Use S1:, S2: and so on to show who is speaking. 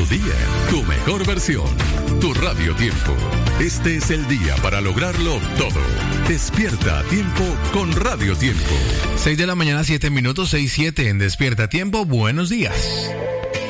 S1: día, tu mejor versión, tu Radio Tiempo. Este es el día para lograrlo todo. Despierta a tiempo con Radio Tiempo.
S2: 6 de la mañana, 7 minutos, 6:07 en Despierta a Tiempo. Buenos días.